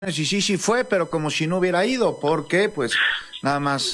Sí fue, pero como si no hubiera ido, porque pues nada más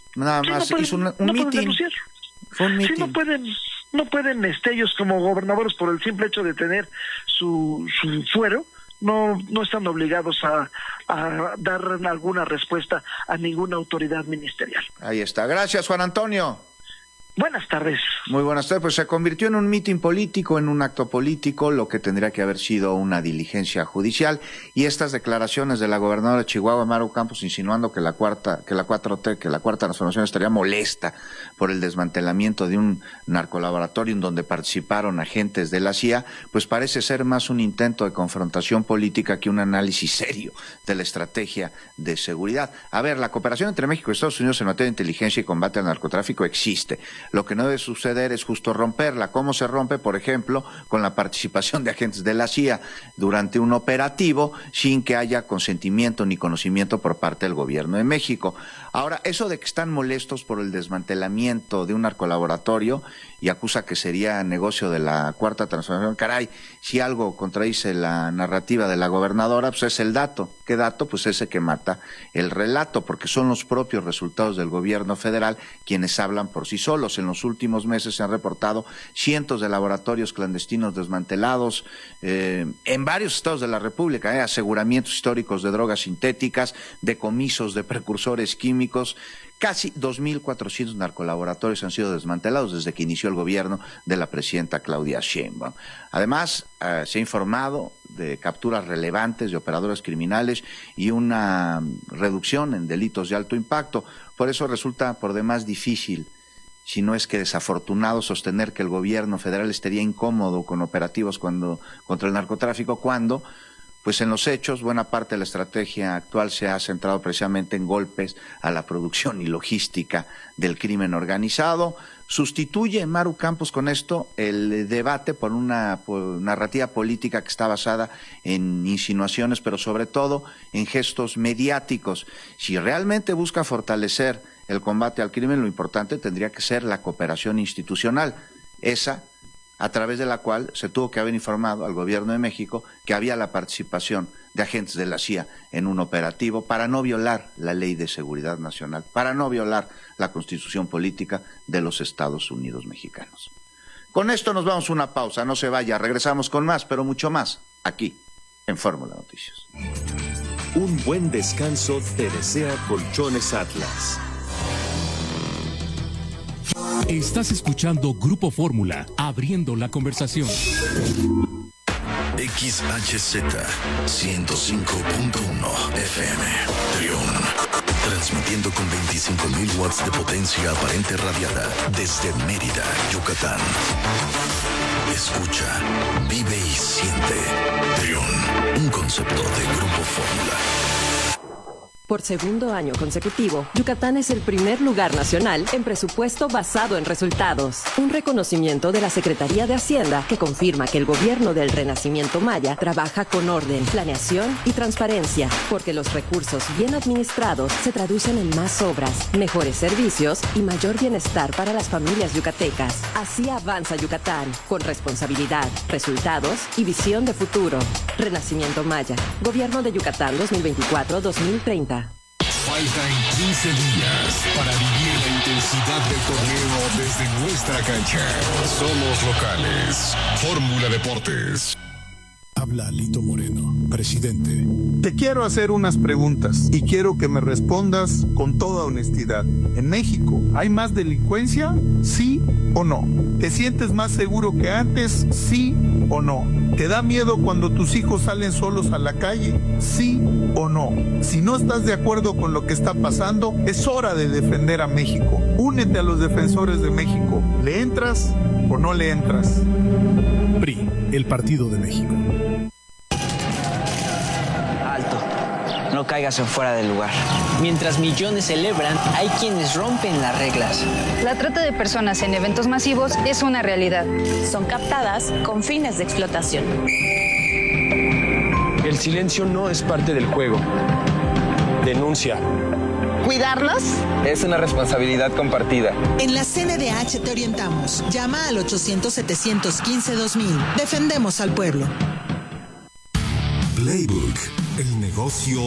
hizo un mitin. Fue un mitin. No pueden ellos como gobernadores, por el simple hecho de tener su fuero, no están obligados a dar alguna respuesta a ninguna autoridad ministerial. Ahí está. Gracias, Juan Antonio. Buenas tardes. Muy buenas tardes. Pues se convirtió en un mitin político, en un acto político, lo que tendría que haber sido una diligencia judicial. Y estas declaraciones de la gobernadora de Chihuahua, Maru Campos, insinuando que la cuarta transformación estaría molesta por el desmantelamiento de un narcolaboratorio en donde participaron agentes de la CIA, pues parece ser más un intento de confrontación política que un análisis serio de la estrategia de seguridad. A ver, la cooperación entre México y Estados Unidos en materia de inteligencia y combate al narcotráfico existe. Lo que no debe suceder es justo romperla. ¿Cómo se rompe? Por ejemplo, con la participación de agentes de la CIA durante un operativo sin que haya consentimiento ni conocimiento por parte del gobierno de México. Ahora, eso de que están molestos por el desmantelamiento de un narcolaboratorio y acusa que sería negocio de la cuarta transformación, caray, si algo contradice la narrativa de la gobernadora, pues es el dato. ¿Qué dato? Pues ese que mata el relato, porque son los propios resultados del gobierno federal quienes hablan por sí solos. En los últimos meses se han reportado cientos de laboratorios clandestinos desmantelados en varios estados de la República, aseguramientos históricos de drogas sintéticas, decomisos de precursores químicos. Casi 2.400 narcolaboratorios han sido desmantelados desde que inició el gobierno de la presidenta Claudia Sheinbaum. Además, se ha informado de capturas relevantes de operadores criminales y una reducción en delitos de alto impacto. Por eso resulta por demás difícil, si no es que desafortunado, sostener que el gobierno federal estaría incómodo con operativos contra el narcotráfico cuando, pues en los hechos, buena parte de la estrategia actual se ha centrado precisamente en golpes a la producción y logística del crimen organizado. Sustituye Maru Campos con esto el debate por una narrativa política que está basada en insinuaciones, pero sobre todo en gestos mediáticos. Si realmente busca fortalecer el combate al crimen, lo importante tendría que ser la cooperación institucional, esa a través de la cual se tuvo que haber informado al gobierno de México que había la participación de agentes de la CIA en un operativo para no violar la Ley de Seguridad Nacional, para no violar la Constitución Política de los Estados Unidos Mexicanos. Con esto nos vamos a una pausa, no se vaya, regresamos con más, pero mucho más, aquí, en Fórmula Noticias. Un buen descanso te desea Colchones Atlas. Estás escuchando Grupo Fórmula, abriendo la conversación. XHZ 105.1 FM Trión, transmitiendo con 25.000 watts de potencia aparente radiada desde Mérida, Yucatán. Escucha, vive y siente Trión, un concepto de Grupo Fórmula. Por segundo año consecutivo, Yucatán es el primer lugar nacional en presupuesto basado en resultados. Un reconocimiento de la Secretaría de Hacienda que confirma que el gobierno del Renacimiento Maya trabaja con orden, planeación y transparencia, porque los recursos bien administrados se traducen en más obras, mejores servicios y mayor bienestar para las familias yucatecas. Así avanza Yucatán, con responsabilidad, resultados y visión de futuro. Renacimiento Maya, Gobierno de Yucatán 2024-2030. Faltan 15 días para vivir la intensidad del torneo desde nuestra cancha. Somos locales. Fórmula Deportes. Habla Lito Moreno, presidente. Te quiero hacer unas preguntas y quiero que me respondas con toda honestidad. ¿En México hay más delincuencia? ¿Sí o no? ¿Te sientes más seguro que antes? ¿Sí o no? ¿Te da miedo cuando tus hijos salen solos a la calle? ¿Sí o no? Si no estás de acuerdo con lo que está pasando, es hora de defender a México. Únete a los defensores de México. ¿Le entras o no le entras? PRI, el Partido de México. Alto, no caigas en fuera del lugar. Mientras millones celebran, hay quienes rompen las reglas. La trata de personas en eventos masivos es una realidad. Son captadas con fines de explotación. El silencio no es parte del juego. Denuncia. ¿Cuidarlos? Es una responsabilidad compartida. En la CNDH te orientamos. Llama al 800-715-2000. Defendemos al pueblo. Playbook, El negocio